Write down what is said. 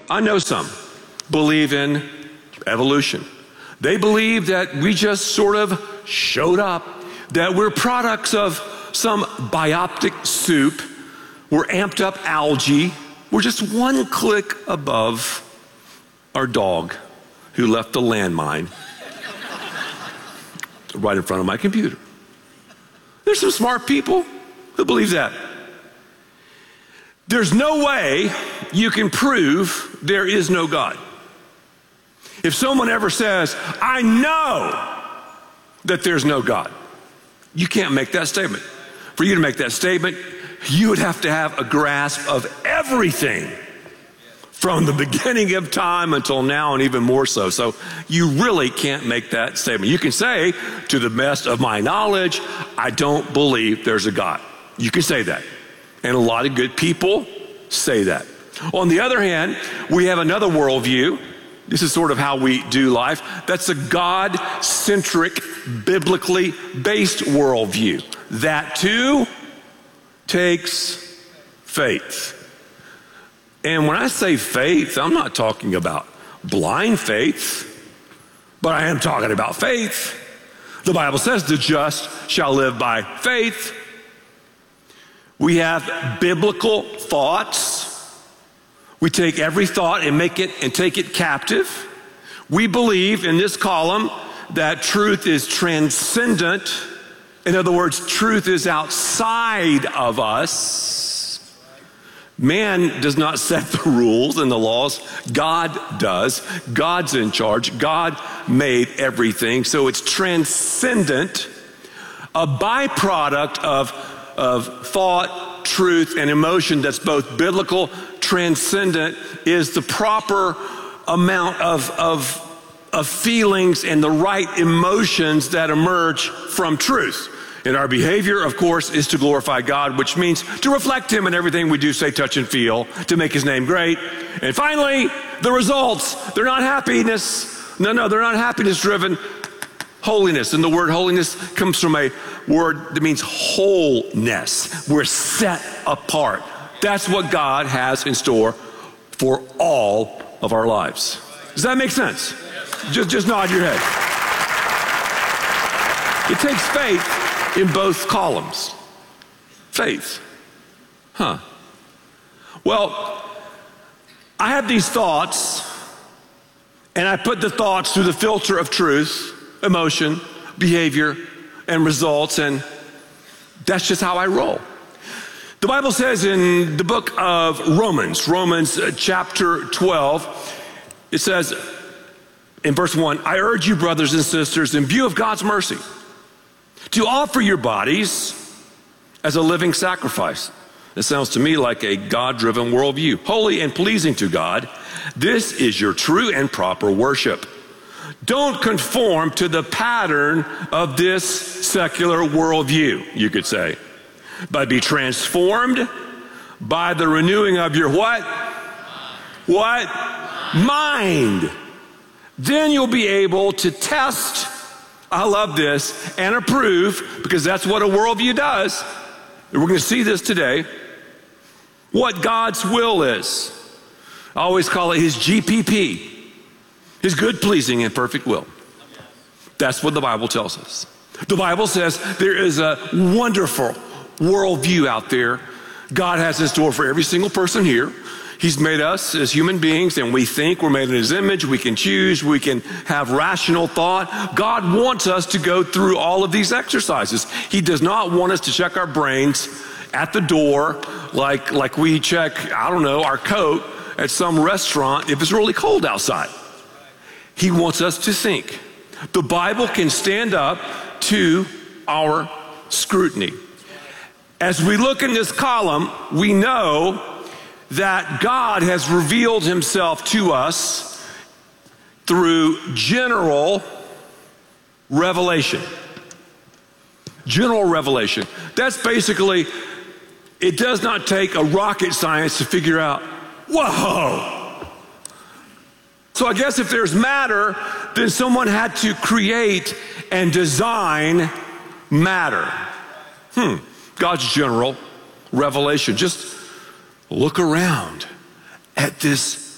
I know some believe in evolution. They believe that we just sort of showed up, that we're products of some biotic soup, we're amped up algae, we're just one click above our dog who left a landmine right in front of my computer. There's some smart people who believe that. There's no way you can prove there is no God. If someone ever says, I know that there's no God, you can't make that statement. For you to make that statement, you would have to have a grasp of everything from the beginning of time until now, and even more so. So you really can't make that statement. You can say, to the best of my knowledge, I don't believe there's a God. You can say that. And a lot of good people say that. On the other hand, we have another worldview. This is sort of how we do life. That's a God-centric, biblically based worldview. That too takes faith. And when I say faith, I'm not talking about blind faith, but I am talking about faith. The Bible says the just shall live by faith. We have biblical thoughts. We take every thought and take it captive. We believe in this column that truth is transcendent. In other words, truth is outside of us. Man does not set the rules and the laws. God does. God's in charge. God made everything. So it's transcendent, a byproduct of thought, truth, and emotion that's both biblical. Transcendent is the proper amount of feelings and the right emotions that emerge from truth. And our behavior, of course, is to glorify God, which means to reflect Him in everything we do, say, touch, and feel, to make His name great. And finally, the results. They're not happiness. No, they're not happiness-driven. Holiness. And the word holiness comes from a word that means wholeness. We're set apart. That's what God has in store for all of our lives. Does that make sense? Just nod your head. It takes faith in both columns. Faith. Well, I have these thoughts, and I put the thoughts through the filter of truth, emotion, behavior, and results, and that's just how I roll. The Bible says in the book of Romans chapter 12, it says in verse 1, I urge you, brothers and sisters, in view of God's mercy, to offer your bodies as a living sacrifice. It sounds to me like a God-driven worldview, holy and pleasing to God. This is your true and proper worship. Don't conform to the pattern of this secular worldview, you could say, but be transformed by the renewing of your what? What? Mind. Then you'll be able to test, I love this, and approve, because that's what a worldview does. And we're going to see this today. What God's will is. I always call it His GPP. His good, pleasing, and perfect will. That's what the Bible tells us. The Bible says there is a wonderful worldview out there God has in store for every single person here. He's made us as human beings, and we think we're made in His image. We can choose. We can have rational thought. God wants us to go through all of these exercises. He does not want us to check our brains at the door like we check, I don't know, our coat at some restaurant if it's really cold outside. He wants us to think. The Bible can stand up to our scrutiny. As we look in this column, we know that God has revealed Himself to us through general revelation. General revelation. That's basically, it does not take a rocket science to figure out, whoa. So I guess if there's matter, then someone had to create and design matter. God's general revelation. Just look around at this